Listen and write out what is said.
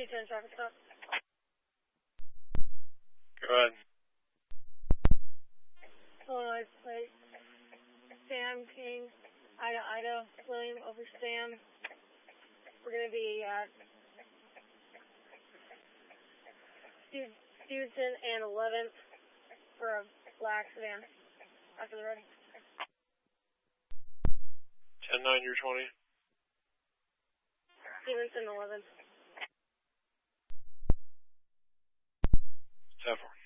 210 traffic stop. Go ahead. Illinois plate. Sam King, Ida, William over Sam. We're going to be at Stevenson and 11th for a black sedan. After the ready. 10-9, you're 20. Stevenson 11th. 10-4.